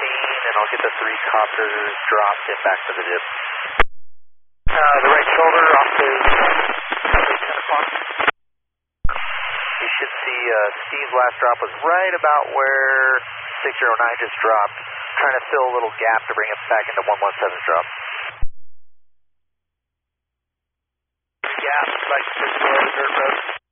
and I'll get the 3 copters dropped and back to the dip. The right shoulder off to 10 o'clock. You should see Steve's last drop was right about where 609 just dropped. Trying to fill a little gap to bring it back into 117's drop. Gap, like this dirt road.